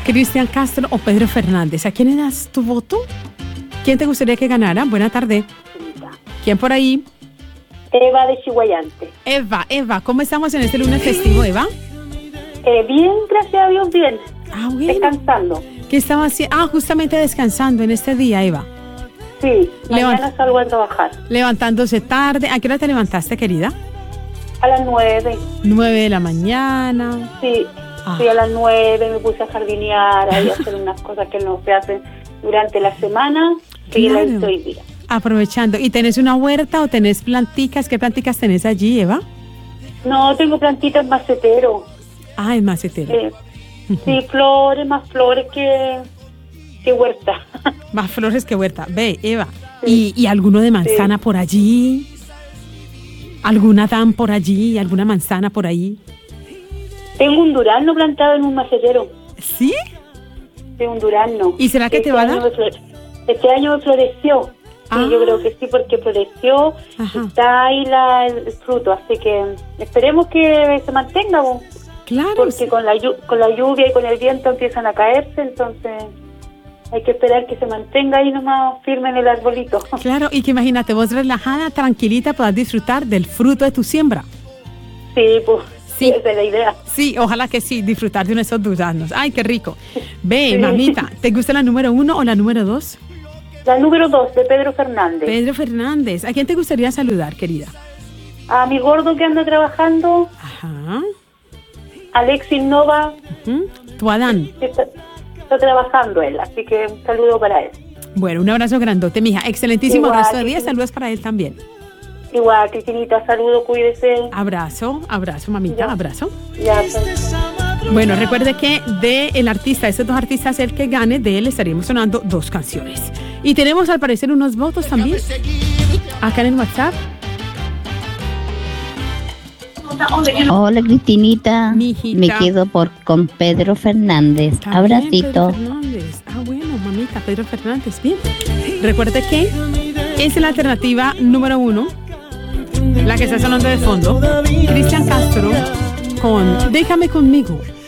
Cristian Castro o Pedro Fernández. ¿A quién le das tu voto? ¿Quién te gustaría que ganara? Buena tarde. ¿Quién por ahí? Eva de Chihuayante. Eva, ¿cómo estamos en este lunes festivo, Eva? Bien, gracias a Dios, bien. Bueno. Descansando. ¿Qué estaba haciendo? Justamente descansando en este día, Eva. Sí, mañana salgo a trabajar. Levantándose tarde. ¿A qué hora te levantaste, querida? A las 9. 9 de la mañana. Sí, fui a las 9, me puse a jardinear, a hacer unas cosas que no se hacen durante la semana. Y Claro. la estoy bien. Aprovechando. ¿Y tenés una huerta o tenés planticas? ¿Qué planticas tenés allí, Eva? No, tengo plantitas macetero. Es macetero. Sí, más flores que huerta. Más flores que huerta. Ve, Eva. Sí. ¿Y alguno de manzana por allí? ¿Alguna dan por allí? ¿Alguna manzana por ahí? Tengo un durazno plantado en un macetero. ¿Sí? Tengo un durazno. ¿Y será que te va a dar? Este año floreció. Sí, yo creo que sí, porque floreció. Está ahí el fruto. Así que esperemos que se mantenga. Claro. Porque sí. con la lluvia y con el viento empiezan a caerse, entonces hay que esperar que se mantenga ahí nomás firme en el arbolito. Claro, y que imagínate, vos relajada, tranquilita, puedas disfrutar del fruto de tu siembra. Sí, pues sí, esa es la idea. Sí, ojalá que sí, disfrutar de uno de esos duraznos. Ay, qué rico. Ve, mamita, ¿te gusta la número 1 o la número 2? La número 2, de Pedro Fernández. Pedro Fernández. ¿A quién te gustaría saludar, querida? A mi gordo que anda trabajando. Ajá. Alexis Nova. Tu Adán. Está trabajando él, así que un saludo para él. Bueno, un abrazo grandote, mija. Excelentísimo Igual, resto de día. Saludos para él también. Igual, Cristinita, saludo, cuídese. Abrazo, mamita, Ya. abrazo. Ya, pues. Bueno, recuerde que de el artista, esos dos artistas, el que gane, de él estaríamos sonando 2 canciones. Y tenemos al parecer unos votos también acá en el WhatsApp. Hola, Cristinita. Mijita. Me quedo con Pedro Fernández. También Abracito. Pedro Fernández. Bueno, mamita, Pedro Fernández. Bien. Recuerde que es la alternativa número 1, la que está sonando de fondo. Cristian Castro con Déjame conmigo.